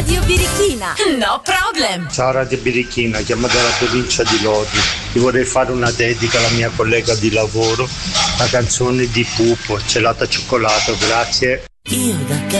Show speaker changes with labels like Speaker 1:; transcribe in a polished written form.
Speaker 1: Radio Birichina. No problem.
Speaker 2: Ciao Radio Birichina, chiamo dalla provincia di Lodi. Ti vorrei fare una dedica alla mia collega di lavoro, la canzone di Pupo, Gelato Cioccolato, grazie.
Speaker 3: Io da